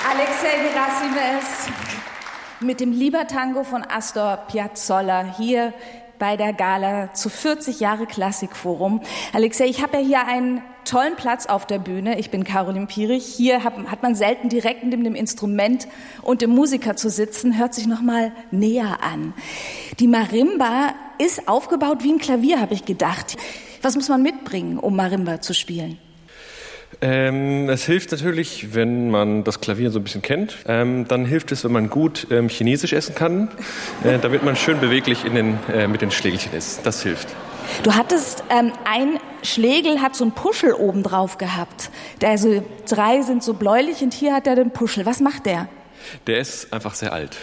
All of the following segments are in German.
Alexei Gerasimes mit dem Liebertango von Astor Piazzolla hier bei der Gala zu 40 Jahre Klassikforum. Alexei, ich habe ja hier einen tollen Platz auf der Bühne. Ich bin Caroline Pierich. Hier hat man selten direkt neben dem Instrument und dem Musiker zu sitzen. Hört sich noch mal näher an. Die Marimba ist aufgebaut wie ein Klavier, habe ich gedacht. Was muss man mitbringen, um Marimba zu spielen? Es hilft natürlich, wenn man das Klavier so ein bisschen kennt. Dann hilft es, wenn man gut Chinesisch essen kann, damit man schön beweglich mit den Schlägelchen ist. Das hilft. Du hattest, ein Schlägel hat so einen Puschel oben drauf gehabt. Also 3 sind so bläulich und hier hat er den Puschel. Was macht der? Der ist einfach sehr alt.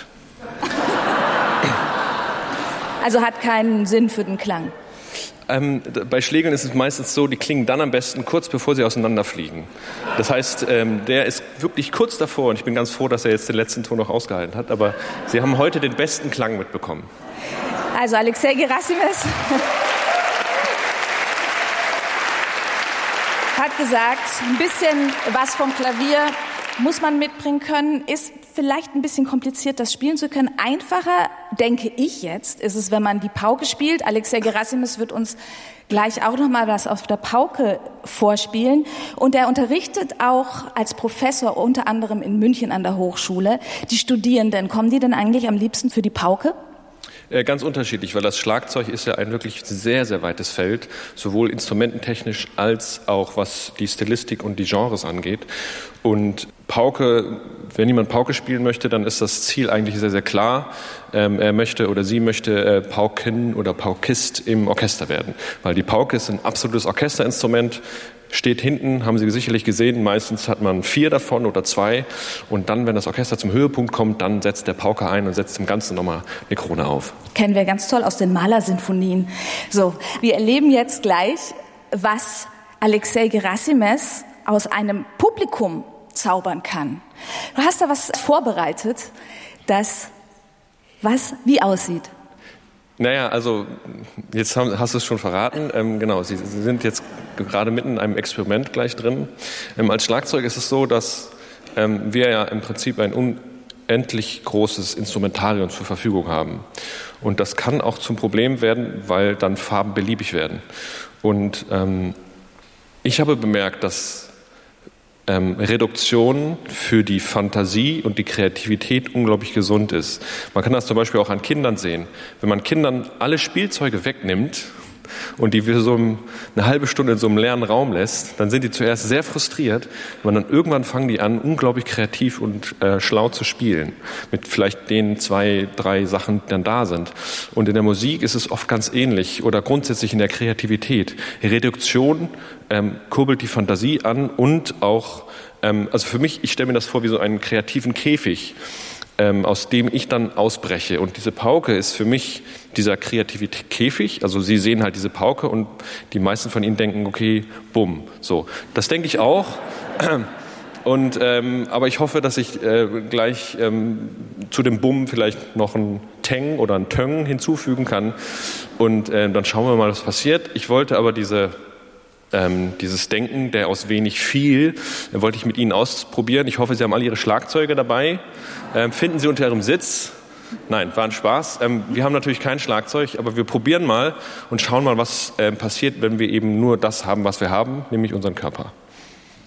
Also hat keinen Sinn für den Klang. Bei Schlägeln ist es meistens so, die klingen dann am besten kurz bevor sie auseinanderfliegen. Das heißt, der ist wirklich kurz davor und ich bin ganz froh, dass er jetzt den letzten Ton noch ausgehalten hat. Aber Sie haben heute den besten Klang mitbekommen. Also Alexei Gerasimes hat gesagt, ein bisschen was vom Klavier muss man mitbringen können, ist vielleicht ein bisschen kompliziert, das spielen zu können. Einfacher, denke ich jetzt, ist es, wenn man die Pauke spielt. Alexei Gerasimes wird uns gleich auch noch mal was auf der Pauke vorspielen. Und er unterrichtet auch als Professor unter anderem in München an der Hochschule. Die Studierenden, kommen die denn eigentlich am liebsten für die Pauke? Ganz unterschiedlich, weil das Schlagzeug ist ja ein wirklich sehr, sehr weites Feld, sowohl instrumententechnisch als auch was die Stilistik und die Genres angeht. Und Pauke, wenn jemand Pauke spielen möchte, dann ist das Ziel eigentlich sehr, sehr klar. Er möchte oder sie möchte Paukin oder Paukist im Orchester werden, weil die Pauke ist ein absolutes Orchesterinstrument. Steht hinten, haben Sie sicherlich gesehen, meistens hat man 4 davon oder 2 und dann, wenn das Orchester zum Höhepunkt kommt, dann setzt der Pauker ein und setzt dem Ganzen nochmal eine Krone auf. Kennen wir ganz toll aus den Mahler-Sinfonien. So, wir erleben jetzt gleich, was Alexei Gerasimes aus einem Publikum zaubern kann. Du hast da was vorbereitet, das wie aussieht. Naja, also jetzt hast du es schon verraten. Genau, Sie sind jetzt gerade mitten in einem Experiment gleich drin. Als Schlagzeug ist es so, dass wir ja im Prinzip ein unendlich großes Instrumentarium zur Verfügung haben. Und das kann auch zum Problem werden, weil dann Farben beliebig werden. Und ich habe bemerkt, dass Reduktion für die Fantasie und die Kreativität unglaublich gesund ist. Man kann das zum Beispiel auch an Kindern sehen. Wenn man Kindern alle Spielzeuge wegnimmt und die für so eine halbe Stunde in so einem leeren Raum lässt, dann sind die zuerst sehr frustriert, aber dann irgendwann fangen die an, unglaublich kreativ und schlau zu spielen. Mit vielleicht den 2, 3 Sachen, die dann da sind. Und in der Musik ist es oft ganz ähnlich oder grundsätzlich in der Kreativität. Reduktion kurbelt die Fantasie an und auch, also für mich, ich stelle mir das vor wie so einen kreativen Käfig, aus dem ich dann ausbreche. Und diese Pauke ist für mich dieser kreative Käfig. Also Sie sehen halt diese Pauke und die meisten von Ihnen denken, okay, bumm, so. Das denke ich auch. Und, aber ich hoffe, dass ich gleich zu dem Bumm vielleicht noch ein Teng oder ein Töng hinzufügen kann. Und dann schauen wir mal, was passiert. Ich wollte aber dieses Denken, der aus wenig viel, wollte ich mit Ihnen ausprobieren. Ich hoffe, Sie haben alle Ihre Schlagzeuge dabei. Finden Sie unter Ihrem Sitz. Nein, war ein Spaß. Wir haben natürlich kein Schlagzeug, aber wir probieren mal und schauen mal, was passiert, wenn wir eben nur das haben, was wir haben, nämlich unseren Körper.